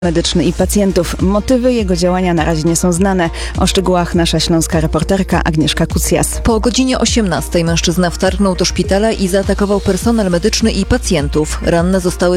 medyczny i pacjentów. Motywy jego działania na razie nie są znane. O szczegółach nasza śląska reporterka Agnieszka Kucjas. Po godzinie 18 mężczyzna wtargnął do szpitala i zaatakował personel medyczny i pacjentów. Ranne zostały